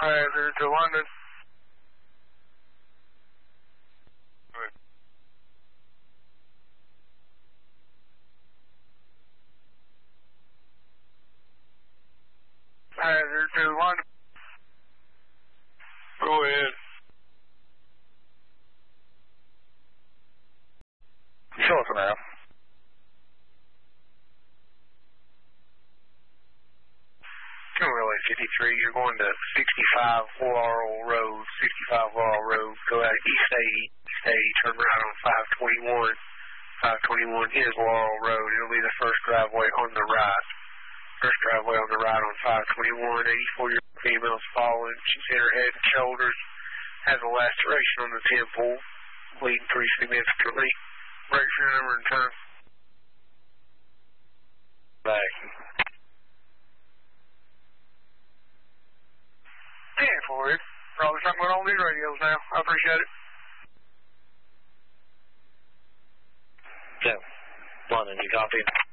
Hazard to London. Hazard to London. Go ahead. Show us now. Really 53, you're going to 65 Laurel Road, 65 Laurel Road, go out East 80, turn right on 521. 521 is Laurel Road. It'll be the first driveway on the right. First driveway on the right on 521. 84-year-old female's fallen. She's hit her head and shoulders. Has a laceration on the temple. Bleeding pretty significantly. Breaks your number and turn. Back. 10-4. Probably something going on these radios now. I appreciate it. Yeah. London, you copy?